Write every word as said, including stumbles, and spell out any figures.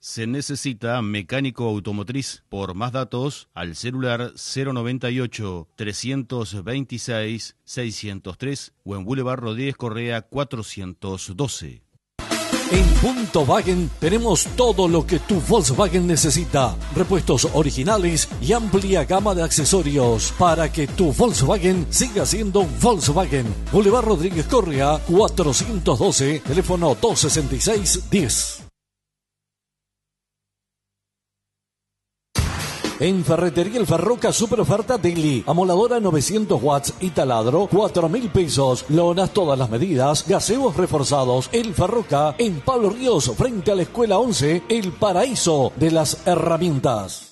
Se necesita mecánico automotriz. Por más datos, al celular cero noventa y ocho, trescientos veintiséis, seiscientos tres o en Boulevard Rodríguez Correa cuatrocientos doce. En Punto Wagen tenemos todo lo que tu Volkswagen necesita. Repuestos originales y amplia gama de accesorios para que tu Volkswagen siga siendo Volkswagen. Boulevard Rodríguez Correa cuatrocientos doce, teléfono dos sesenta y seis diez. En Ferretería El Farroca, super oferta Daily. Amoladora novecientos watts y taladro, cuatro mil pesos. Lonas todas las medidas, gaseos reforzados. El Farroca, en Pablo Ríos, frente a la Escuela once, el paraíso de las herramientas.